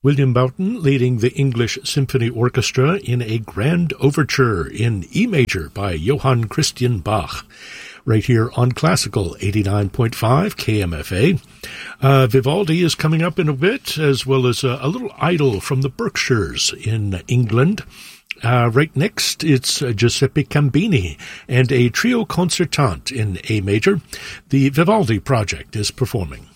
William Boughton leading the English Symphony Orchestra in a grand overture in E major by Johann Christian Bach, right here on Classical 89.5 KMFA. Vivaldi is coming up in a bit, as well as a little idyll from the Berkshires in England. Right next, it's Giuseppe Cambini and a trio concertante in A major. The Vivaldi Project is performing.